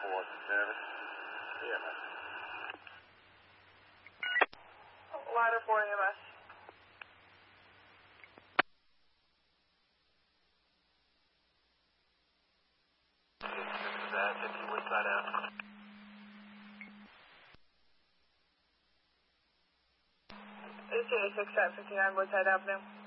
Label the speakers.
Speaker 1: service. EMS.
Speaker 2: Ladder 4 EMS.
Speaker 1: This is 50 Woodside Avenue.
Speaker 2: ACA 6 at 59 Woodside Avenue.